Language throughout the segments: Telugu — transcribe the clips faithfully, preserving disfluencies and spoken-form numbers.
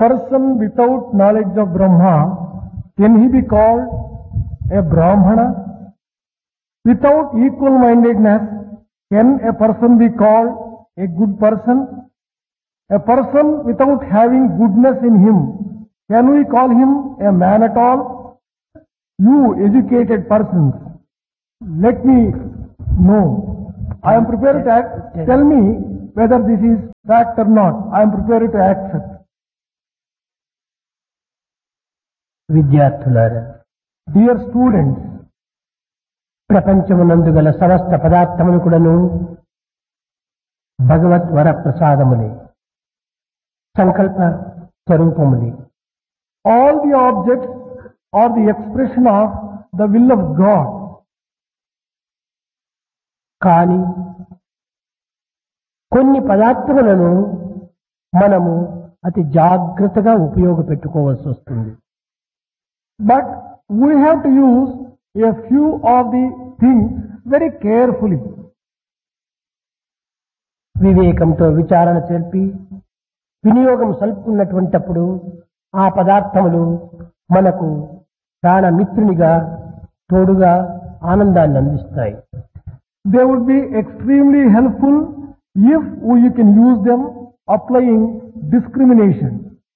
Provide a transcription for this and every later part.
person without knowledge of Brahma, can he be called a Brahmana? Without equal mindedness, can a person be called a good person? A person without having goodness in him, can we call him a man at all? You educated persons, let me know. I am prepared to act. Tell me whether this is fact or not. I am prepared to accept. విద్యార్థులారా, Dear students, ప్రపంచమునందు గల సమస్త పదార్థములు కూడాను భగవత్ వర ప్రసాదములే, సంకల్ప స్వరూపములే. all the objects are the expression of the will of God. కానీ కొన్ని పదార్థములను మనము అతి జాగ్రత్తగా ఉపయోగపెట్టుకోవాల్సి వస్తుంది. But we have to use a few of the things very carefully. వివేకంతో విచారణ చేర్పి వినియోగం సల్పుకున్నటువంటప్పుడు ఆ పదార్థములు మనకు ప్రాణమిత్రునిగా తోడుగా ఆనందాన్ని అందిస్తాయి. They would be extremely helpful if we can use them applying discrimination.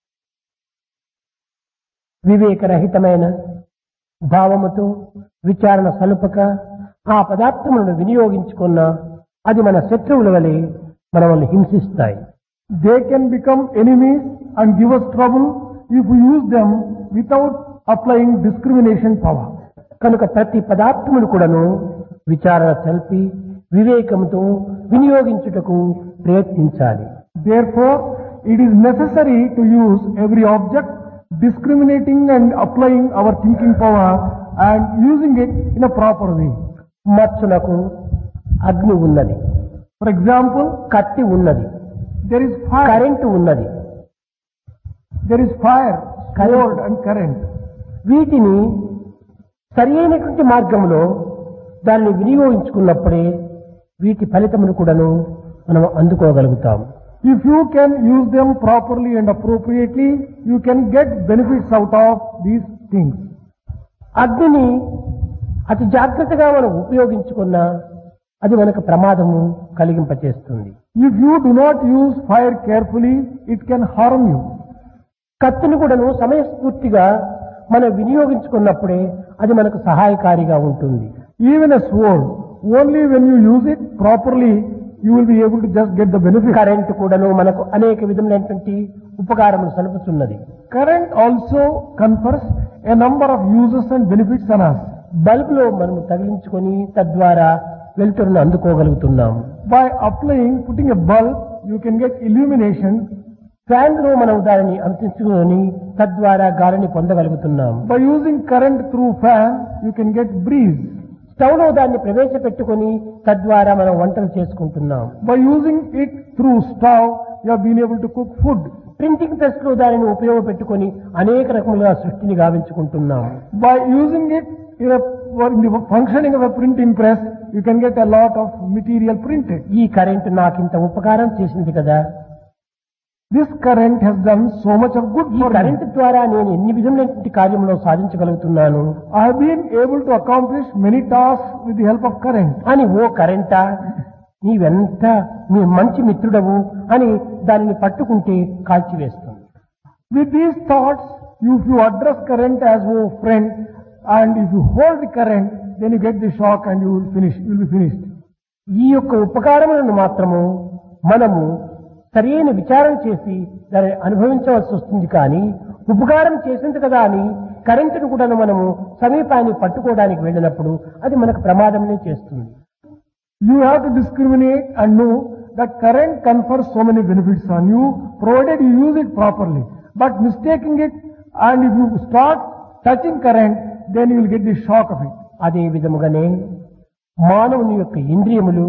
వివేకరహితమైన భావముతో విచారణ సలుపక ఆ పదార్థములను వినియోగించుకున్న అది మన శత్రువుల వలె మనల్ని హింసిస్తాయి. They can become enemies and give us trouble if we use them without applying discrimination power. కనుక ప్రతి పదార్థమును కూడాను విచారణ సల్పి వివేకంతో వినియోగించుటకు ప్రయత్నించాలి. Therefore, it is necessary to use every object discriminating and applying our thinking power and using it in a proper way. మచ్చులకు అగ్ని ఉన్నది, For example, కత్తి ఉన్నది, there is fire, కరెంటు ఉన్నది. there is fire, sword and current. వీటిని సరి అయినటువంటి మార్గంలో దాన్ని వినియోగించుకున్నప్పుడే వీటి ఫలితమును కూడాను మనం అందుకోగలుగుతాం. If you can use them properly and appropriately, you can get benefits out of these things. అగ్నిని అతి జాగ్రత్తగా మనం ఉపయోగించుకున్నా అది మనకు ప్రమాదము కలిగింపచేస్తుంది. If you do not use fire carefully, it can harm you. కత్తిని కూడాను సమయస్ఫూర్తిగా మనం వినియోగించుకున్నప్పుడే అది మనకు సహాయకారిగా ఉంటుంది. Even a sword, only when you use it properly, you will be able to just get the benefit. Current కూడాను మనకు అనేక విధమైనటువంటి ఉపకారములు సలుపుతున్నది. Current also confers a number of uses and benefits on us. బల్బులో మనము తగిలించుకొని తద్వారా వెలుతురును అందుకోగలుగుతున్నాము. By applying, putting a bulb, you can get illumination. Fan లో మనం దానిని అందించుకొని తద్వారా గాలిని పొందగలుగుతున్నాము. By using current through fan, you can get breeze. Stove లో దాన్ని ప్రవేశపెట్టుకొని తద్వారా మనం వంటలు చేసుకుంటున్నాం. By using it through stove, you have been able to cook food. Printing press లో దానిని ఉపయోగపెట్టుకొని అనేక రకములుగా సృష్టిని గావించుకుంటున్నాం. By using it in, a, in the functioning of a printing press, you can get a lot of material printed. ఈ కరెంటు నాకింత ఉపకారం చేసింది కదా, This current has done so much of good ఈ for me. కరెంటు ద్వారా నేను ఎన్ని విధమైనటువంటి కార్యంలో సాధించగలుగుతున్నాను I have been able to accomplish many tasks with the help of current. అని, ఓ కరెంటా నీవెంత నీ మంచి మిత్రుడవు అని దానిని పట్టుకుంటే కాల్చివేస్తుంది. With these thoughts, if you address current as oh friend, and if you hold the current, then you get the shock and you will finish. You will be finished. ఈ యొక్క ఉపకారములను మాత్రము మనము సరైన విచారణ చేసి దాన్ని అనుభవించవలసి వస్తుంది. కానీ ఉపకారం చేసింది కదా అని కరెంటును కూడా మనము సమీపాన్ని పట్టుకోవడానికి వెళ్ళినప్పుడు అది మనకు ప్రమాదమే చేస్తుంది. You have to discriminate and know that current confers so many benefits on you, provided you use it properly. But mistaking it, and if you start touching current, then you will get the shock of it. అదే విధముగానే మానవుని యొక్క ఇంద్రియములు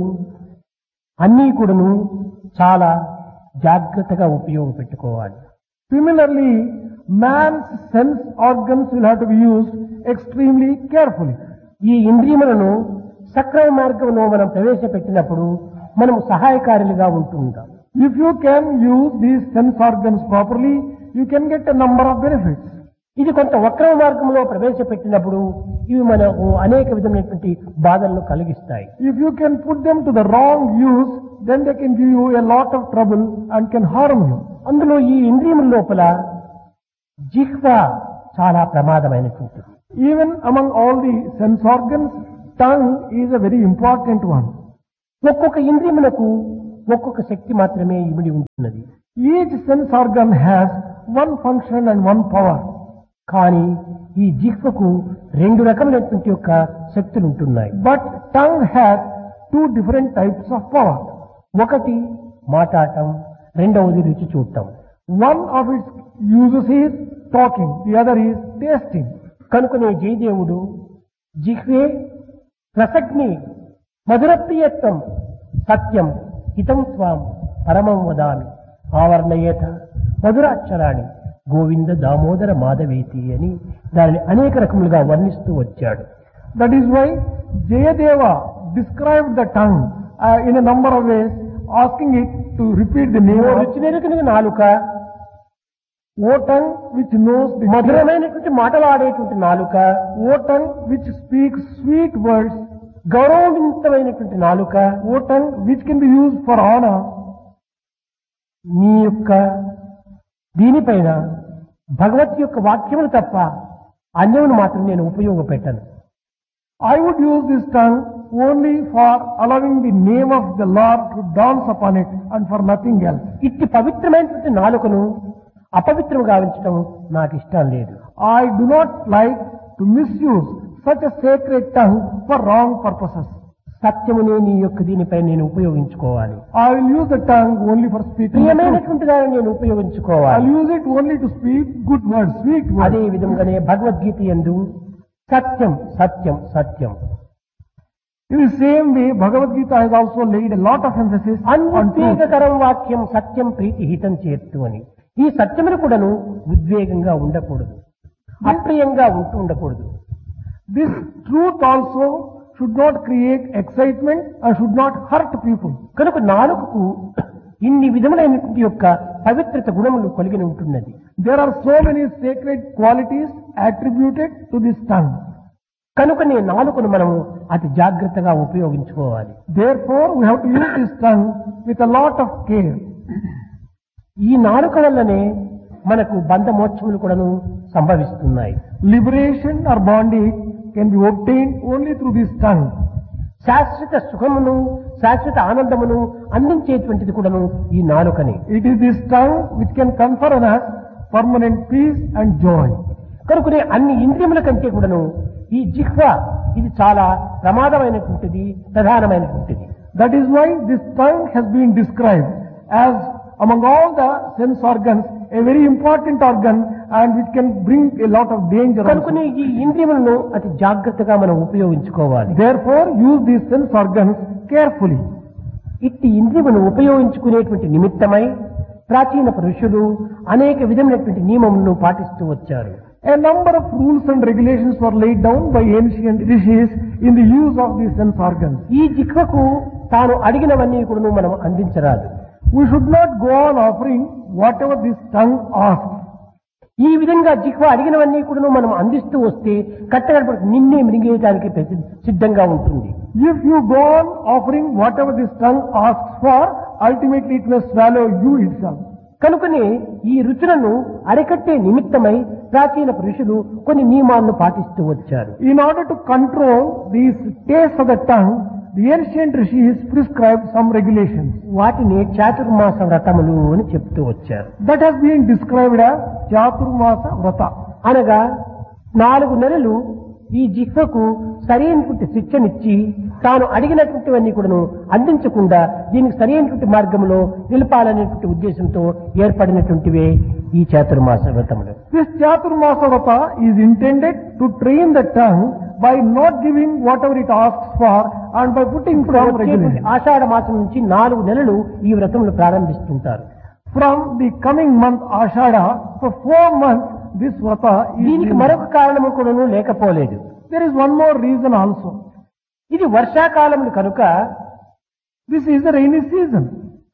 అన్నీ కూడాను చాలా జాగ్రత్తగా ఉపయోగపెట్టుకోవాలి. Similarly, man's sense organs will have to be used extremely carefully. ఈ ఇంద్రియములను సక్రమ మార్గంలో మనం ప్రవేశపెట్టినప్పుడు మనము సహాయకారులుగా ఉంటుంటాం. If you can use these sense organs properly, you can get a number of benefits. ఇది కొంత వక్ర మార్గంలో ప్రవేశపెట్టినప్పుడు ఇవి మనకు అనేక విధమైనటువంటి బాధలను కలిగిస్తాయి. If you can put them to the wrong use, then they can give you a lot of trouble and can harm you. అందులో ఈ ఇంద్రియముల లోపల జిహ్వ చాలా ప్రమాదమైనటువంటిది. Even among all the sense organs, tongue is a very important one. ఒక్కొక్క ఇంద్రియములకు ఒక్కొక్క శక్తి మాత్రమే ఇమిడి ఉంటున్నది. Each sense organ has one function and one power. కానీ ఈ జిహ్వకు రెండు రకమైనటువంటి యొక్క శక్తులు ఉంటున్నాయి. But tongue has two different types of power. ఒకటి మాట్లాడటం, రెండవది రుచి చూడటం. One of its uses is talking, the other is tasting. కనుకనే జయదేవుడు జిహ్వే రసగ్ని మధురప్రియత్వం సత్యం హితం స్వాం పరమం వదామి ఆవర్ణయేత మధురాక్షరాణి గోవింద దామోదర మాధవేతి అని దానిని అనేక రకములుగా వర్ణిస్తూ వచ్చాడు. That is why Jayadeva described the tongue uh, in a number of ways, asking it to repeat the name of రుచి నెరుకని నాలుక, O tongue which knows the మధురమైనటువంటి మాటలు ఆడేటువంటి నాలుక, O tongue which speaks sweet words, గౌరవవంతమైనటువంటి నాలుక, O tongue which can be used for honor. నీ యొక్క దీనిపైన భగవత్ యొక్క వాక్యములు తప్ప అన్యమును మాత్రం నేను ఉపయోగపెట్టను. I would use this tongue only for allowing the name of the Lord to dance upon it and for nothing else. ఇట్టి పవిత్రమైనటువంటి నాలుకను అపవిత్రం గావించడం నాకు ఇష్టం లేదు. I do not like to misuse such a sacred tongue for wrong purposes. సత్యమునే నీ యొక్క దీనిపై నేను ఉపయోగించుకోవాలి. I will use the tongue only for speaking the truth. ప్రియమైనటువంటి దాన్ని నేను I'll ఉపయోగించుకోవాలి. use it only to speak good words, sweet words. అదే విధంగానే భగవద్గీత యందు సత్యం సత్యం సత్యం In the same way, Bhagavad Gita has also laid a lot of emphasis on truth. అనుద్వేగకరం వాక్యం సత్యం ప్రీతి హితం చేత్తు అని. ఈ సత్యమును కూడాను ఉద్వేగంగా ఉండకూడదు, అప్రియంగా ఉంటూ ఉండకూడదు. This truth also should not create excitement and should not hurt people. కనుక నాలుకకు ఇన్ని విధములైనటువంటి యొక్క పవిత్రత గుణములు కలిగి ఉంటున్నది. There are so many sacred qualities attributed to this tongue. కనుక నీ నాలుకను మనము అతి జాగ్రత్తగా ఉపయోగించుకోవాలి. Therefore, we have to use this tongue with a lot of care. ఈ నాలుక వల్లనే మనకు బంధమోక్షములు కూడాను సంభవిస్తున్నాయి. Liberation or bondage can be obtained only through this tongue. శాశ్వత సుఖమును శాశ్వత ఆనందమును అందించేటువంటిది కూడాను ఈ నాలుకని. It is this tongue which can confer on us permanent peace and joy. కనుకనే అన్ని ఇంద్రియముల కంటే కూడాను ఈ జిహ్వ ఇది చాలా ప్రమాదమైనటువంటిది, ప్రధానమైనటువంటిది. That is why this tongue has been described as among all the sense organs a very important organ and which can bring a lot of danger. కనుకనే ఈ ఇంద్రియములను అతి జాగ్రత్తగా మనం ఉపయోగించుకోవాలి. Therefore, use these sense organs carefully. ఇట్టి ఇంద్రియమును ఉపయోగించుకునేటువంటి నిమిత్తమై ప్రాచీన పురుషులు అనేక విధమైనటువంటి నియమములను పాటిస్తూ వచ్చారు. A number of rules and regulations were laid down by ancient rishis in the use of these sense organs. ఈ జిహ్వకు తాను అడిగినవన్నీ కూడా మనం అందించరాదు. We should not go on offering whatever this tongue asks. ఈ విధంగా జిహ్వ అడిగినవన్నీ కూడా మనం అందిస్తూ వస్తే కట్టగడపడి నిన్నే మింగేయడానికి ప్రసి- సిద్ధంగా ఉంటుంది. If you go on offering whatever this tongue asks for, ultimately it may swallow you itself. కనుకనే ఈ రుచులను అరికట్టే నిమిత్తమై ప్రాచీన పురుషులు కొన్ని నియమాలను పాటిస్తూ వచ్చారు. In order to control these tastes of the tongue, the ancient rishis prescribed some regulations. వాటిని చాతుర్మాస వ్రతములు అని చెప్తూ వచ్చారు. That has been described as Chaturmasa Vrata. అనగా నాలుగు నెలలు ఈ జిహ్వకు సరైనటువంటి శిక్షనిచ్చి తాను అడిగినటువంటివన్నీ కూడాను అందించకుండా దీనికి సరైనటువంటి మార్గంలో నిలపాలనేటువంటి ఉద్దేశంతో ఏర్పడినటువంటివే ఈ చాతుర్మాస వ్రతములు. This Chaturmasa Vrata is intended to train the tongue by not giving whatever it asks for and by putting some వచ్చేటువంటి regulations. ఆషాఢ మాసం నుంచి నాలుగు నెలలు ఈ వ్రతములు ప్రారంభిస్తుంటారు. From the coming month Ashada, for four months this Vrata is దీనికి given. మరొక కారణము కూడాను లేకపోలేదు. There is one more reason also. ఇది వర్షాకాలములు కనుక This is the rainy season.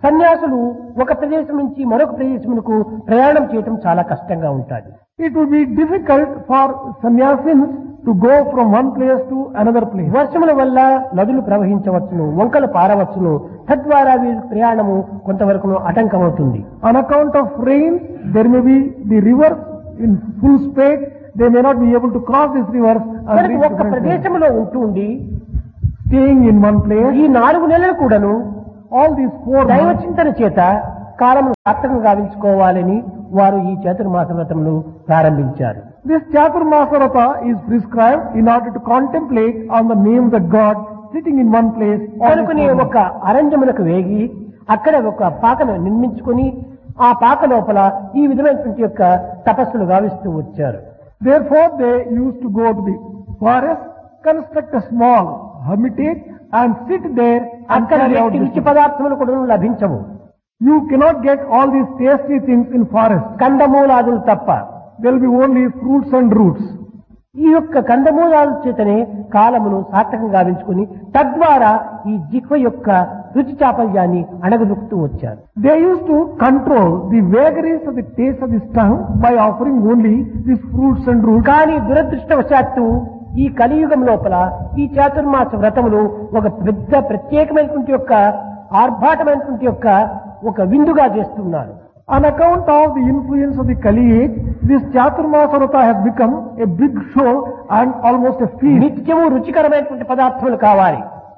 సన్యాసులు ఒక ప్రదేశం నుంచి మరొక ప్రదేశమునకు ప్రయాణం చేయటం చాలా కష్టంగా ఉంటుంది. It would be difficult for sannyasins to go from one place to another place. వర్షముల వల్ల నదులు ప్రవహించవచ్చును, వంకలు పారవచ్చును, తద్వారా వీరి ప్రయాణము కొంతవరకు ఆటంకమవుతుంది. On account of rain, there may be the river in full spate. They may not be able to cross this river and కనుక reach ఒక్క different places. ప్రదేశంలో ఉంటూ ఉండి Staying in one place, ఈ నాలుగు నెలలు కూడాను all these four దైవ months, చింతన చేత కాలమును సార్థకం గావించుకోవాలని వారు ఈ చతుర్మాస వ్రతమును ప్రారంభించారు. this Chaturmasa Vrata is prescribed in order to contemplate on the name of the God sitting in one place. all these కనుకనే four ఒక అరణ్యమునకు వేగి అక్కడ ఒక పాకను నిర్మించుకొని ఆ పాక లోపల ఈ విధమైనటువంటి యొక్క తపస్సులు గావిస్తూ వచ్చారు. Therefore, they used to go to the forest, construct a small hermitage, and sit there and అక్కడ carry out ఎట్టి this. రుచి పదార్థములు కూడా లభించవు, You cannot get all these tasty things in forest. కందమూలాదులు తప్ప. There will be only fruits and roots. ఈ యొక్క కందమూలాల చేతనే కాలమును సార్థకం గావించుకుని తద్వారా ఈ జిహ్వ యొక్క రుచి చాపల్యాన్ని అణగదొక్కుతూ వచ్చారు. They used to control the vagaries of the taste of this tongue by offering only these fruits and roots. కానీ దురదృష్టవశాత్తు ఈ కలియుగం లోపల ఈ చాతుర్మాస వ్రతములు ఒక పెద్ద ప్రత్యేకమైనటువంటి యొక్క ఆర్భాటమైనటువంటి యొక్క ఒక విందుగా చేస్తున్నారు. On account of the influence of the Kali age, this Chaturmasa Vrata has become a big show and almost a feast. నిత్యము రుచికరమైనటువంటి పదార్థములు కావాలి.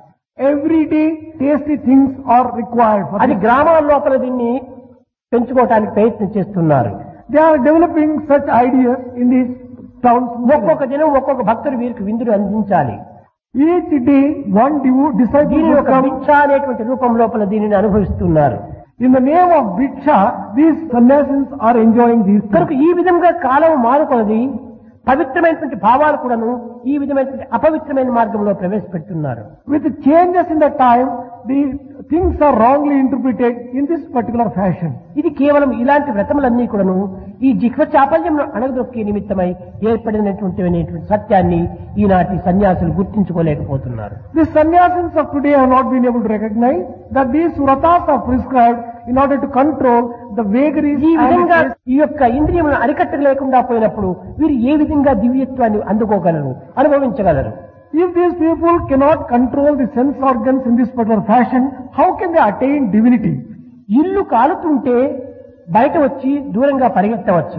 Every day tasty things are required for అది this. గ్రామాల లోపల దీన్ని పెంచుకోవటానికి ప్రయత్నం చేస్తున్నారు. They are developing such ideas in these towns. ఒక్కొక్క దినం ఒక్కొక్క భక్తుడు వీరికి విందులు అందించాలి. Each day one devo- disciple దీని will ఒక come. భిక్ష అనేటువంటి రూపం లోపల దీనిని అనుభవిస్తున్నారు. In the name of Bhiksha, these sannyasins are enjoying these కనుక things. ఈ విధంగా కాలం మారుకొనది పవిత్రమైనటువంటి భావాలు కూడాను ఈ విధమైనటువంటి అపవిత్రమైన మార్గంలో ప్రవేశపెడుతున్నారు. With the changes in the time, the things are wrongly interpreted in this particular fashion. ఇది కేవలం ఇలాంటి వ్రతములన్నీ కూడాను ఈ జిహ్వ చాపల్యం అణగదొక్కే నిమిత్తమై ఏర్పడినటువంటి అనేటువంటి సత్యాన్ని ఈనాటి సన్యాసులు గుర్తించుకోలేకపోతున్నారు. The sannyasins of today have not been able to recognize that these vratas are prescribed in order to control the vagaries ఈ and విధంగా the- ఈ యొక్క ఇంద్రియములను అరికట్ట లేకుండా పోయినప్పుడు వీరు ఏ విధంగా దివ్యత్వాన్ని అందుకోగలరు, అనుభవించగలరు? If these people cannot control the sense organs in this particular fashion, how can they attain divinity? ఇల్లు కాలుతుంటే బయట వచ్చి దూరంగా పరిగెత్తవచ్చు.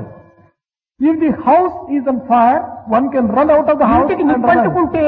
If the house is on fire, one can run out of the house ఇంటికి and run. నిప్పంటుకుంటే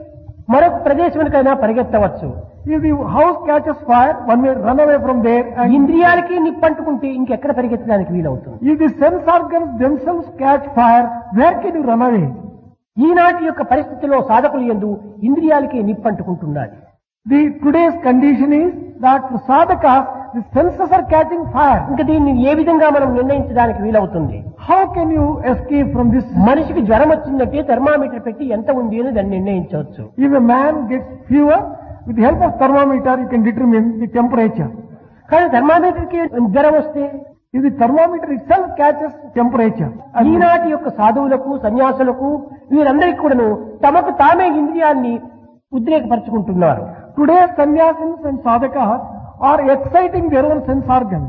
మరొక ప్రదేశానికైనా పరిగెత్తవచ్చు. If the house catches fire, one may run away from there. And ఇంద్రియాలకి నిప్పంటుకుంటే ఇంకెక్కడ పరిగెత్తడానికి వీలవుతుంది? if the sense organs themselves catch fire, where can you run away? ఈనాటి యొక్క పరిస్థితిలో సాధకులు యందు ఇంద్రియాలకి నిప్పంటుకుంటున్నది. The today's condition is that for sadhakas, the senses are catching fire. ఇంకా దీన్ని ఏ విధంగా మనం నిర్ణయించడానికి వీలవుతుంది? How can you escape from this? మనిషికి జ్వరం వచ్చిందంటే థర్మామీటర్ పెట్టి ఎంత ఉంది అని దాన్ని నిర్ణయించవచ్చు. If a man gets fever, with the help of thermometer, you can determine the temperature. కానీ థర్మామీటర్ కి జ్వరం వస్తే If the thermometer itself catches temperature, and ఈనాటి యొక్క సాధువులకు సన్యాసులకు వీరందరికీ కూడాను తమకు తామే ఇంద్రియాన్ని ఉద్రేకపరుచుకుంటున్నారు. today's sannyasins and sadhakas are exciting their own sense organs.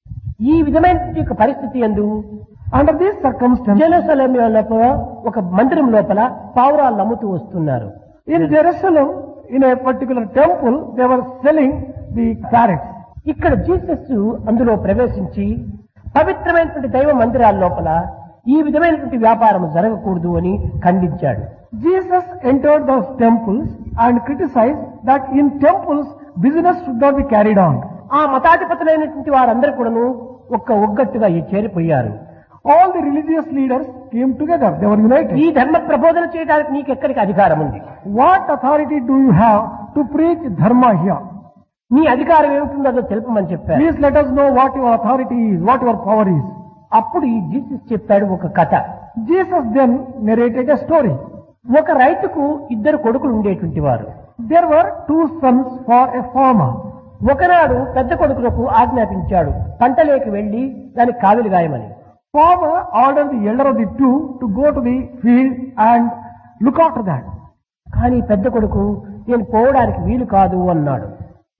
ఈ విధమైన యొక్క పరిస్థితి యందు Under these circumstances, జెరూసలేం లోపల ఒక మందిరం లోపల పావురాలు అమ్ముతూ వస్తున్నారు. in Jerusalem, in a particular temple, they were selling the parrots. ఇక్కడ జీసస్ అందులో ప్రవేశించి పవిత్రమైనటువంటి దైవ మందిరాల లోపల ఈ విధమైనటువంటి వ్యాపారం జరగకూడదు అని ఖండించాడు. Jesus entered those temples and criticized that in temples business should not be carried on. ఆ మతాధిపతులైనటువంటి వారందరూ కూడాను ఒక్క ఒగ్గట్టుగా చేరిపోయారు. All the religious leaders came together. They were united. ఈ ధర్మ ప్రబోధన చేయడానికి నీకు ఎక్కడికి అధికారం ఉంది? What authority do you have to preach dharma here? నీ అధికారం ఏమిటుందో తెలుపమని చెప్పారు. Please let us know what your authority is, what your power is. అప్పుడు ఈ జీసస్ చెప్పాడు ఒక కథ. Jesus then narrated a story. ఒక రైతుకు ఇద్దరు కొడుకులు ఉండేటువంటి వారు. There were two sons for a farmer. ఒకనాడు పెద్ద కొడుకులకు ఆజ్ఞాపించాడు పంటలోకి వెళ్లి దానికి కావిలి గాయమని. Farmer ordered the elder of the two to go to the field and look after that. కానీ పెద్ద కొడుకు నేను పోవడానికి వీలు కాదు అన్నాడు.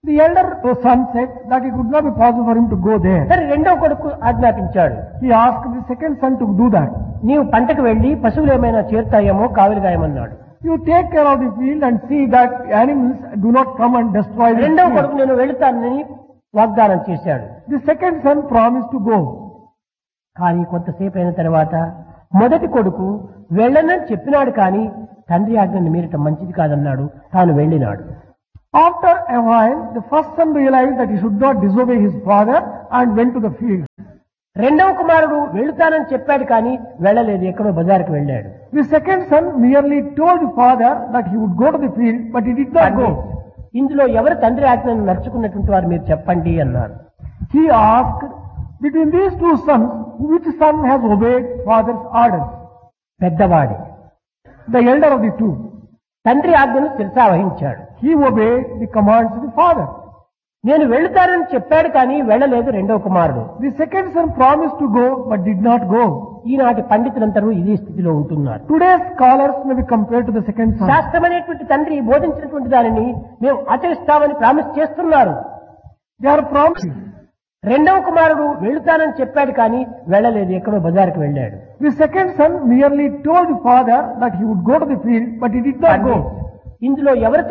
The elder son said that it would not be possible for him to go there. సరే రెండో కొడుకు ఆజ్ఞాపించాడు. He asked the second son to do that. నీవు పంటకు వెళ్లి పశువులు ఏమైనా చేరుతాయేమో కావలిగాయమన్నాడు. You take care of the field and see that animals do not come and destroy the రెండో field. కొడుకు నేను వెళుతానని వాగ్దానం చేశాడు. The second son promised to go. కానీ కొంతసేపు అయిన తర్వాత మొదటి కొడుకు వెళ్ళనని చెప్పినాడు కానీ తండ్రి ఆజ్ఞను మీరటం మంచిది కాదన్నాడు. తాను వెళ్ళినాడు. After a while, the first son realized that he should not disobey his father and went to the field. రెండవ కుమారుడు వెళుతానని చెప్పాడు కానీ వెళ్ళలేదు, ఎక్కడో బజారుకు వెళ్ళాడు. The second son merely told the father that he would go to the field, but he did not go. ఇందులో ఎవరు తండ్రి ఆజ్ఞను నడుచుకున్నటువంటి వారు మీరు చెప్పండి అన్నారు. He asked, between these two sons, which son has obeyed father's orders? పెద్దవాడి The elder of the two. తండ్రి ఆజ్ఞను శిరసా వహించాడు. He obeyed the commands of the father. నేను వెళుతానని చెప్పాడు కానీ వెళ్ళలేదు రెండవ కుమారుడు. The second son promised to go, but did not go. ఈనాటి పండితులందరూ ఇదే స్థితిలో ఉంటున్నారు. Today's scholars may be compared to the second son. శాస్త్రమైనటువంటి తండ్రి బోధించినటువంటి దానిని మేము ఆచరిస్తామని ప్రామిస్ చేస్తున్నారు. They are promising. రెండవ కుమారుడు వెళుతానని చెప్పాడు కానీ వెళ్ళలేదు, ఎక్కడో బజారుకు వెళ్ళాడు. The second son merely told the father that he would go to the field, but he did not go. ఇందులో ఎవరు